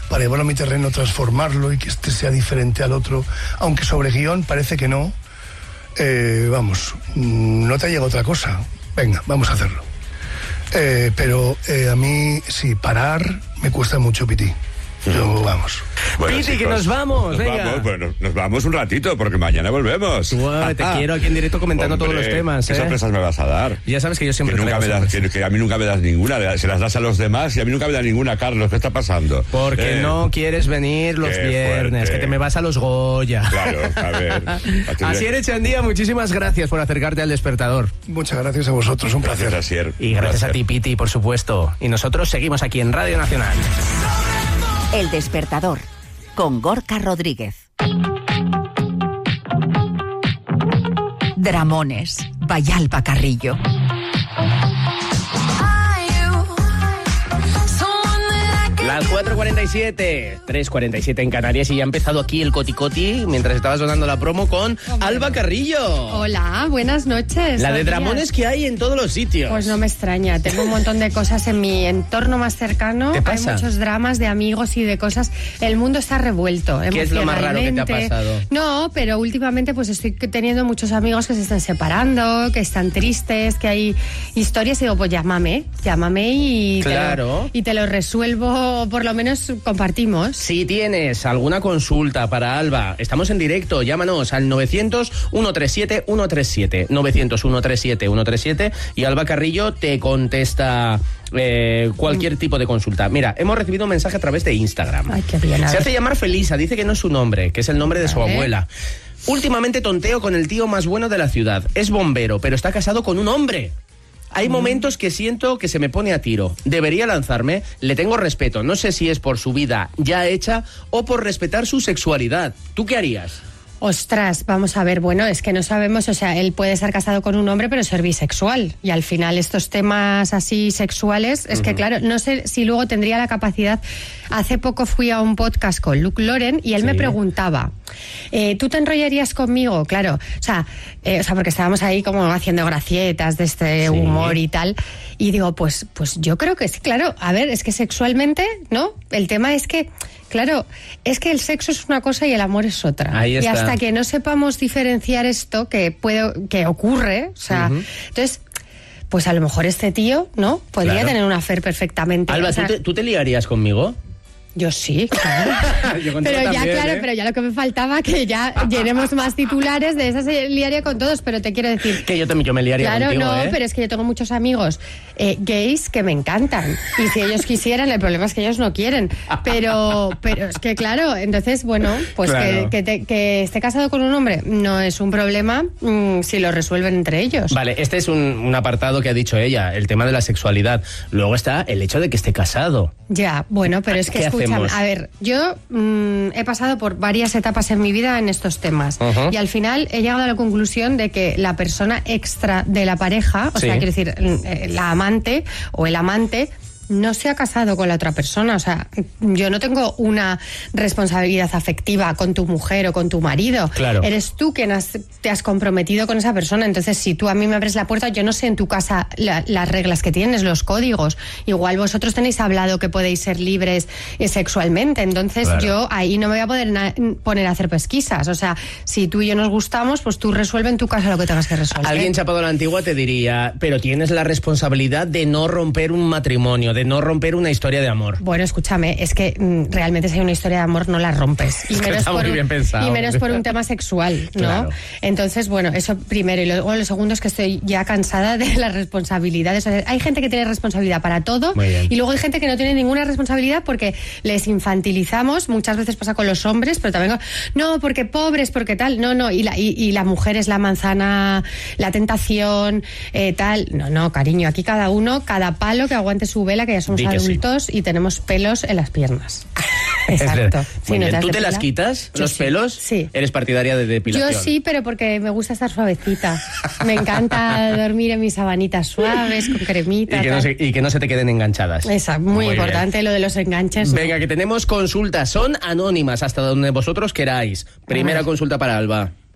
para llevarlo a mi terreno, transformarlo y que este sea diferente al otro, aunque sobre guión parece que no. Vamos, no te llega otra cosa. Venga, vamos a hacerlo. Pero a mí, sí, parar me cuesta mucho, Piti. Yo, vamos. Bueno, Piti, chicos, que nos vamos, venga. Nos vamos un ratito, porque mañana volvemos. Te quiero aquí en directo comentando todos los temas. ¿Qué sorpresas me vas a dar? Ya sabes que yo siempre que, nunca me das, que a mí nunca me das ninguna. Se las das a los demás y a mí nunca me das ninguna, Carlos. ¿Qué está pasando? Porque no quieres venir los viernes, fuerte. Que te me vas a los Goya. Claro, a ver. Asier Echandía, muchísimas gracias por acercarte al despertador. Muchas gracias a vosotros, un placer. Gracias, Asier. Y gracias a ti, Piti, por supuesto. Y nosotros seguimos aquí en Radio Nacional. El despertador, con Gorka Rodríguez. Dramones, Vallalba Carrillo. Las 4:47, 3:47 en Canarias y ya ha empezado aquí el Coticoti mientras estaba sonando la promo con Alba Carrillo. Hola, buenas noches. La de dramones que hay en todos los sitios. Pues no me extraña, tengo un montón de cosas en mi entorno más cercano. ¿Qué pasa? Hay muchos dramas de amigos y de cosas. El mundo está revuelto. ¿Qué es lo más raro que te ha pasado? No, pero últimamente pues estoy teniendo muchos amigos que se están separando, que están tristes, que hay historias y digo, pues llámame y, claro, y te lo resuelvo. Por lo menos compartimos. Si tienes alguna consulta para Alba, estamos en directo, llámanos al 900-137-137, 900-137-137 y Alba Carrillo te contesta cualquier tipo de consulta. Mira, hemos recibido un mensaje a través de Instagram. Ay, qué bien. Se hace llamar Felisa, dice que no es su nombre, que es el nombre de su abuela. Últimamente tonteo con el tío más bueno de la ciudad. Es bombero, pero está casado con un hombre. Hay momentos que siento que se me pone a tiro. Debería lanzarme, le tengo respeto. No sé si es por su vida ya hecha o por respetar su sexualidad. ¿Tú qué harías? Ostras, vamos a ver, bueno, es que no sabemos, o sea, él puede estar casado con un hombre pero ser bisexual y al final estos temas así sexuales, es que claro, no sé si luego tendría la capacidad. Hace poco fui a un podcast con Luke Loren y él me preguntaba, ¿tú te enrollarías conmigo? Claro, o sea, porque estábamos ahí como haciendo gracietas de este humor y tal, y digo, pues yo creo que sí, claro, a ver, es que sexualmente, ¿no? El tema es que, claro, es que el sexo es una cosa y el amor es otra. Ahí está. Y hasta que no sepamos diferenciar esto, que ocurre, o sea, entonces, pues a lo mejor este tío, ¿no? Podría tener un affair perfectamente. Alba, o sea, ¿tú te liarías conmigo? Yo sí, claro. Yo pero ya, también, claro, pero ya lo que me faltaba, que ya llenemos más titulares de esas, se liaría con todos, pero te quiero decir... Que yo me liaría contigo, no, pero es que yo tengo muchos amigos gays que me encantan, y si ellos quisieran, el problema es que ellos no quieren, pero es que claro, entonces, bueno, pues claro, que esté casado con un hombre no es un problema si lo resuelven entre ellos. Vale, este es un apartado que ha dicho ella, el tema de la sexualidad. Luego está el hecho de que esté casado. Ya, bueno, pero es que escúchame, a ver, yo he pasado por varias etapas en mi vida en estos temas y al final he llegado a la conclusión de que la persona extra de la pareja, o sea, quiero decir, la amante o el amante, no se ha casado con la otra persona. O sea, yo no tengo una responsabilidad afectiva con tu mujer o con tu marido. Claro. Eres tú quien te has comprometido con esa persona. Entonces, si tú a mí me abres la puerta, yo no sé en tu casa las reglas que tienes, los códigos. Igual vosotros tenéis hablado que podéis ser libres sexualmente. Entonces, yo ahí no me voy a poner a hacer pesquisas. O sea, si tú y yo nos gustamos, pues tú resuelve en tu casa lo que tengas que resolver. Alguien chapado a la antigua te diría, pero tienes la responsabilidad de no romper un matrimonio, de no romper una historia de amor. Bueno, escúchame, es que realmente si hay una historia de amor no la rompes. Y es que está muy bien pensado. Y menos por un tema sexual, ¿no? Claro. Entonces, bueno, eso primero. Y luego lo segundo es que estoy ya cansada de las responsabilidades. O sea, hay gente que tiene responsabilidad para todo y luego hay gente que no tiene ninguna responsabilidad porque les infantilizamos. Muchas veces pasa con los hombres, pero también no, porque pobres, porque tal. No. Y la mujer es la manzana, la tentación, tal. No, cariño, aquí cada palo que aguante su vela, que ya somos adultos y tenemos pelos en las piernas. Exacto. Sí, ¿tú te las quitas, los pelos? Sí. ¿Eres partidaria de depilación? Yo sí, pero porque me gusta estar suavecita. Me encanta dormir en mis sabanitas suaves, con cremita. Y que no se te queden enganchadas. Exacto, muy importante bien. Lo de los enganches. Venga, que tenemos consultas. Son anónimas hasta donde vosotros queráis. Primera consulta para Alba.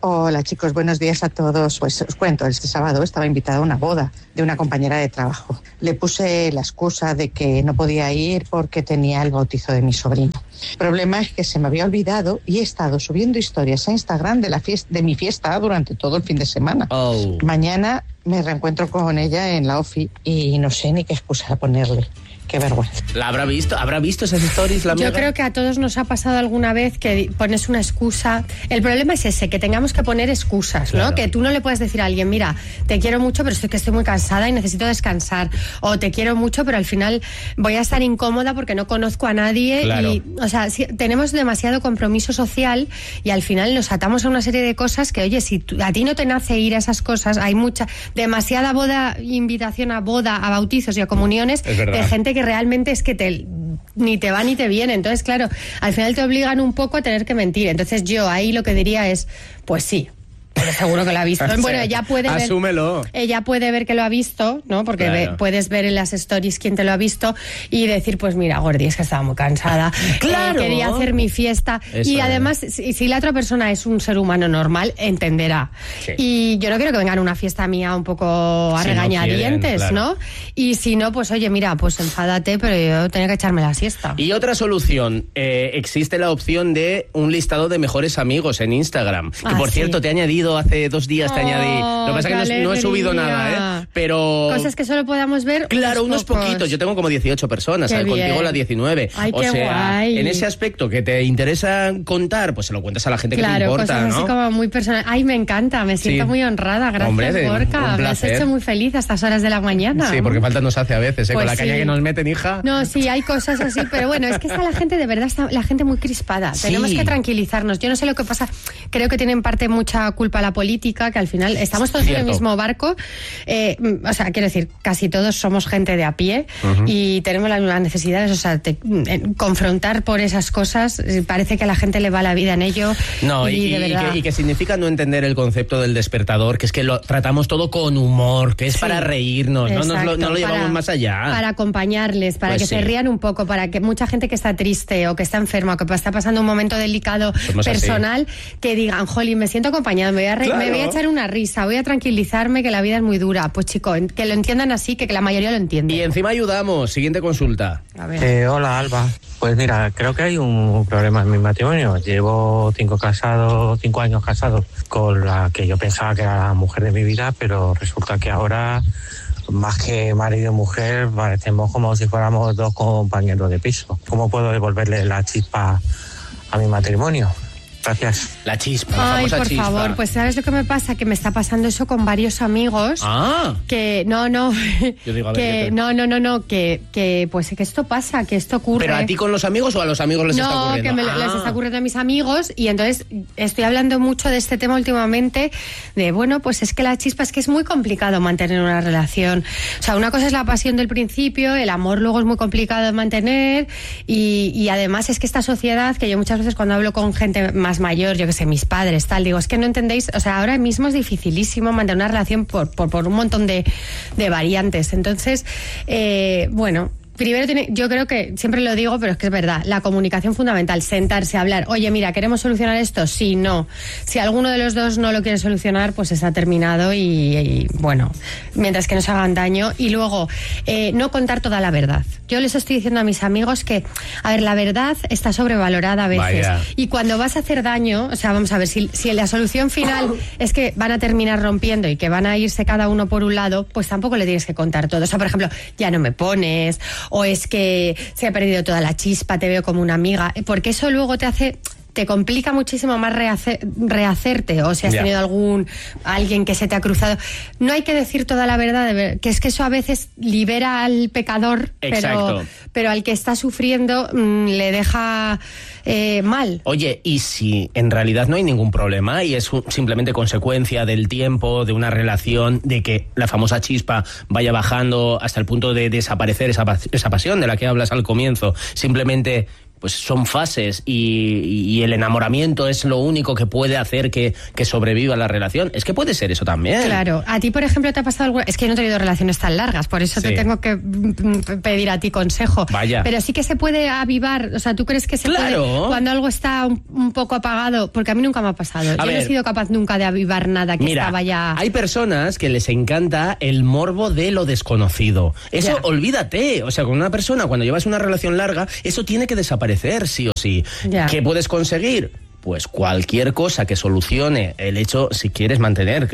Hola chicos, buenos días a todos. Pues os cuento, este sábado estaba invitada a una boda de una compañera de trabajo. Le puse la excusa de que no podía ir porque tenía el bautizo de mi sobrino. El problema es que se me había olvidado y he estado subiendo historias a Instagram de mi fiesta durante todo el fin de semana. Mañana me reencuentro con ella en la OFI y no sé ni qué excusa ponerle. Qué vergüenza. ¿La habrá visto esas stories, la amiga? Yo creo que a todos nos ha pasado alguna vez que pones una excusa. El problema es ese, que tengamos que poner excusas, claro, ¿no? Que tú no le puedes decir a alguien, mira, te quiero mucho, pero estoy muy cansada y necesito descansar. O te quiero mucho, pero al final voy a estar incómoda porque no conozco a nadie. Claro. Y, o sea, tenemos demasiado compromiso social y al final nos atamos a una serie de cosas que, oye, si a ti no te nace ir a esas cosas, hay demasiada invitación a boda, a bautizos y a comuniones de gente que realmente es que ni te va ni te viene. Entonces, claro, al final te obligan un poco a tener que mentir. Entonces yo ahí lo que diría es, pues sí, pero seguro que lo ha visto. Bueno, ella puede ver. Asúmelo. Ella puede ver que lo ha visto, ¿no? Porque claro, puedes ver en las stories quién te lo ha visto y decir, pues mira, Gordi, es que estaba muy cansada. Claro. Quería hacer mi fiesta. Eso y además, si la otra persona es un ser humano normal, entenderá. Sí. Y yo no quiero que vengan a una fiesta mía un poco a regañadientes, no quieren, claro, ¿no? Y si no, pues oye, mira, pues enfádate, pero yo tenía que echarme la siesta. Y otra solución, existe la opción de un listado de mejores amigos en Instagram. Que por cierto, te he añadido hace 2 días, te añadí. Lo que pasa es que no he subido nada, pero... Cosas que solo podamos ver. Claro, unos poquitos. Yo tengo como 18 personas, contigo las 19. Ay, o sea, guay. En ese aspecto que te interesa contar, pues se lo cuentas a la gente, claro, que te importa, cosas ¿no? Así como muy personal. Ay, me encanta, me siento muy honrada. Gracias, hombre, Gorka. Me has hecho muy feliz a estas horas de la mañana. Sí, porque falta nos hace a veces, pues con la caña que nos meten, hija. No, sí, hay cosas así, pero bueno, es que está la gente, de verdad, está la gente muy crispada. Tenemos que tranquilizarnos. Yo no sé lo que pasa, creo que tiene en parte mucha culpa la política, que al final estamos todos en el mismo barco. O sea, quiero decir, casi todos somos gente de a pie y tenemos las mismas necesidades. O sea, confrontar por esas cosas, parece que a la gente le va la vida en ello. No, y que significa no entender el concepto del despertador, que es que lo tratamos todo con humor, que es para reírnos, no lo llevamos más allá. Para acompañarles, para que se rían un poco, para que mucha gente que está triste o que está enferma o que está pasando un momento delicado personal, que digan, jolín, me siento acompañado, me voy a echar una risa, voy a tranquilizarme, que la vida es muy dura. Pues chico, que lo entiendan así, que la mayoría lo entiende. Y encima ayudamos. Siguiente consulta. A ver. Hola, Alba. Pues mira, creo que hay un problema en mi matrimonio. Llevo 5 años casado con la que yo pensaba que era la mujer de mi vida, pero resulta que ahora, más que marido y mujer, parecemos como si fuéramos 2 compañeros de piso. ¿Cómo puedo devolverle la chispa a mi matrimonio? Gracias. La chispa, la famosa por chispa. favor, pues ¿sabes lo que me pasa? Que me está pasando eso con varios amigos. Que no. Yo digo, a ver, que pues que esto pasa, que esto ocurre. ¿Pero a ti con los amigos o a los amigos les está ocurriendo? No, que les está ocurriendo a mis amigos y entonces estoy hablando mucho de este tema últimamente, de bueno, pues es que la chispa, es que es muy complicado mantener una relación. O sea, una cosa es la pasión del principio, el amor luego es muy complicado de mantener y además es que esta sociedad, que yo muchas veces cuando hablo con gente más mayor, yo que sé, mis padres, tal, digo, es que no entendéis, o sea, ahora mismo es dificilísimo mantener una relación por un montón de variantes. Entonces, bueno, primero yo creo que, siempre lo digo, pero es que es verdad, la comunicación fundamental, sentarse a hablar, oye, mira, ¿queremos solucionar esto? Sí, no. Si alguno de los dos no lo quiere solucionar, pues está terminado y bueno, mientras que no se hagan daño. Y luego, no contar toda la verdad. Yo les estoy diciendo a mis amigos que, a ver, la verdad está sobrevalorada a veces. Vaya. Y cuando vas a hacer daño, o sea, vamos a ver, si la solución final es que van a terminar rompiendo y que van a irse cada uno por un lado, pues tampoco le tienes que contar todo. O sea, por ejemplo, ya no me pones, o es que se ha perdido toda la chispa, te veo como una amiga, porque eso luego te complica muchísimo más rehacerte, o si has tenido alguien que se te ha cruzado. No hay que decir toda la verdad, que es que eso a veces libera al pecador, pero al que está sufriendo le deja mal. Oye, ¿y si en realidad no hay ningún problema y es simplemente consecuencia del tiempo, de una relación, de que la famosa chispa vaya bajando hasta el punto de desaparecer esa pasión de la que hablas al comienzo? Simplemente pues son fases y el enamoramiento es lo único que puede hacer que sobreviva la relación. Es que puede ser eso también. Claro. A ti, por ejemplo, te ha pasado alguna... Es que yo no he tenido relaciones tan largas, por eso te tengo que pedir a ti consejo. Vaya. Pero sí que se puede avivar, o sea, ¿tú crees que se puede cuando algo está un poco apagado? Porque a mí nunca me ha pasado. Yo no he sido capaz nunca de avivar nada que estaba ya... Hay personas que les encanta el morbo de lo desconocido. Eso, olvídate. O sea, con una persona, cuando llevas una relación larga, eso tiene que desaparecer, sí o sí. Ya. ¿Qué puedes conseguir? Pues cualquier cosa que solucione el hecho, si quieres mantener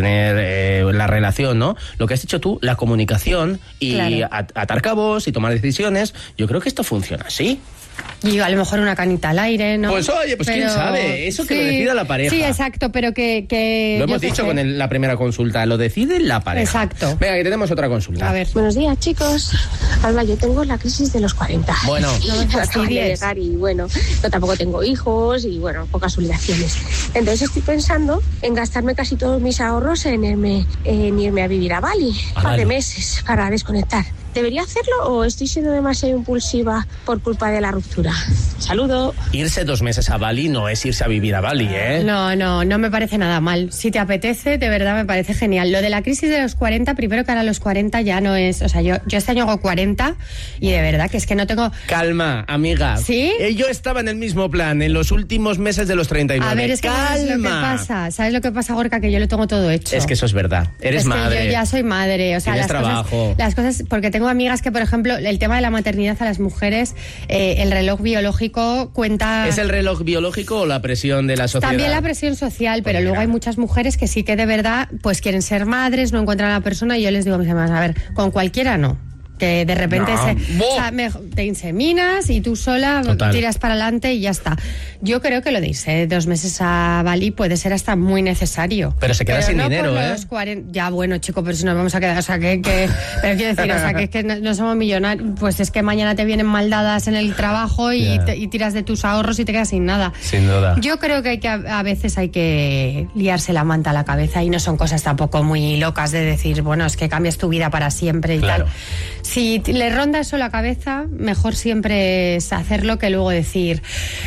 la relación, ¿no? Lo que has dicho tú, la comunicación y atar cabos y tomar decisiones. Yo creo que esto funciona así. Y a lo mejor una canita al aire, ¿no? Pues oye, pues quién sabe, eso que lo decida la pareja. Sí, exacto, pero que lo hemos dicho con la primera consulta, lo decide la pareja. Exacto. Venga, que tenemos otra consulta. A ver. Buenos días, chicos. Alba, yo tengo la crisis de los 40. Bueno, no me fastidies. Y bueno, yo tampoco tengo hijos y bueno, pocas obligaciones. Entonces estoy pensando en gastarme casi todos mis ahorros en irme a vivir a Bali, un par de meses para desconectar. ¿Debería hacerlo o estoy siendo demasiado impulsiva por culpa de la ruptura? Saludo. Irse 2 meses a Bali no es irse a vivir a Bali, ¿eh? No me parece nada mal. Si te apetece, de verdad me parece genial. Lo de la crisis de los 40, primero que ahora los 40 ya no es... O sea, yo este año hago 40 y de verdad que es que no tengo... Calma, amiga. ¿Sí? Yo estaba en el mismo plan en los últimos meses de los 39. A ver, es que ¿sabes lo que pasa? ¿Sabes lo que pasa, Gorka? Que yo lo tengo todo hecho. Es que eso es verdad. Eres madre. Yo ya soy madre. O sea, las cosas... Porque tengo amigas que, por ejemplo, el tema de la maternidad a las mujeres, el reloj biológico cuenta... ¿Es el reloj biológico o la presión de la sociedad? También la presión social, pero luego hay muchas mujeres que sí que de verdad pues quieren ser madres, no encuentran a la persona y yo les digo a mis hermanas, a ver, con cualquiera no. Que de repente te inseminas y tú sola tiras para adelante y ya está. Yo creo que lo de irse 2 meses a Bali puede ser hasta muy necesario. Pero se queda sin dinero, ¿eh? Ya, bueno, chico, pero si nos vamos a quedar, o sea, pero quiero decir, o sea, que es que no somos millonarios, pues es que mañana te vienen mal dadas en el trabajo y tiras de tus ahorros y te quedas sin nada. Sin duda. Yo creo que a veces hay que liarse la manta a la cabeza y no son cosas tampoco muy locas de decir, bueno, es que cambias tu vida para siempre y tal. Si le ronda eso la cabeza, mejor siempre es hacerlo que luego decir,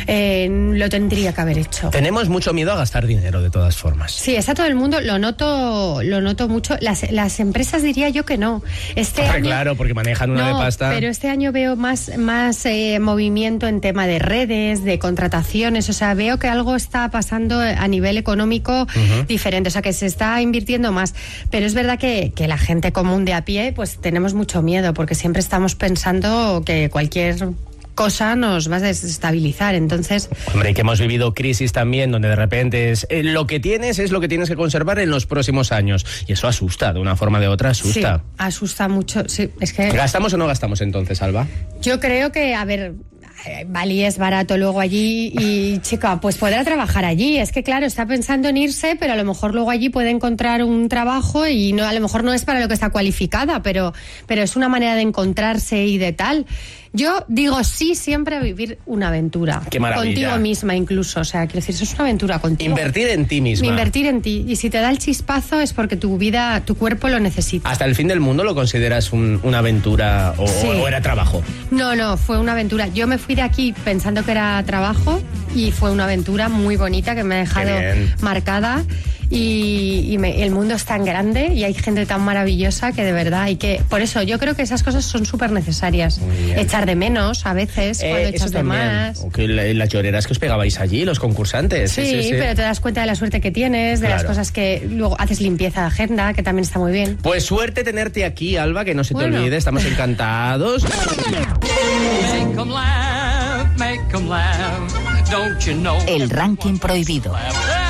lo tendría que haber hecho. Tenemos mucho miedo a gastar dinero, de todas formas. Sí, está todo el mundo, lo noto mucho. Las empresas diría yo que no. Año, claro, porque manejan una de pasta. Pero este año veo más movimiento en tema de redes, de contrataciones. O sea, veo que algo está pasando a nivel económico diferente. O sea, que se está invirtiendo más. Pero es verdad que la gente común de a pie, pues tenemos mucho miedo, porque siempre estamos pensando que cualquier cosa nos va a desestabilizar, entonces... Hombre, y que hemos vivido crisis también, donde de repente lo que tienes es lo que tienes que conservar en los próximos años, y eso asusta, de una forma o de otra asusta. Sí, asusta mucho, sí, es que... ¿Gastamos o no gastamos entonces, Alba? Yo creo que, a ver... Bali es barato luego allí y chica, pues podrá trabajar allí. Es que claro, está pensando en irse, pero a lo mejor luego allí puede encontrar un trabajo y no, a lo mejor no es para lo que está cualificada, pero es una manera de encontrarse y de tal. Yo digo sí siempre a vivir una aventura. Qué maravilla. Contigo misma incluso, o sea, quiero decir, eso es una aventura contigo. Invertir en ti misma. Invertir en ti. Y si te da el chispazo es porque tu vida, tu cuerpo lo necesita. ¿Hasta el fin del mundo lo consideras una aventura o era trabajo? No, fue una aventura. Yo me fui de aquí pensando que era trabajo y fue una aventura muy bonita que me ha dejado marcada. Y el mundo es tan grande y hay gente tan maravillosa que de verdad hay que... Por eso yo creo que esas cosas son súper necesarias. Echar de menos a veces, cuando echas de más. O que las lloreras que os pegabais allí, los concursantes. Sí, pero te das cuenta de la suerte que tienes, de las cosas que luego haces limpieza de agenda, que también está muy bien. Pues suerte tenerte aquí, Alba, que no se te olvide, estamos encantados. El ranking prohibido.